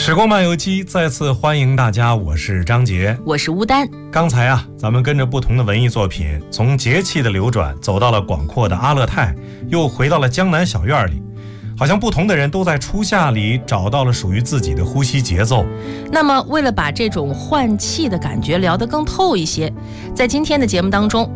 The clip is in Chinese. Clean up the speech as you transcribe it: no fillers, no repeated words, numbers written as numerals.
时光漫游记再次欢迎大家，我是张杰， 我是乌丹。 刚才咱们跟着不同的文艺作品，从节气的流转走到了广阔的阿勒泰，又回到了江南小院里，好像不同的人都在初夏里找到了属于自己的呼吸节奏。 那么为了把这种换气的感觉聊得更透一些，在今天的节目当中，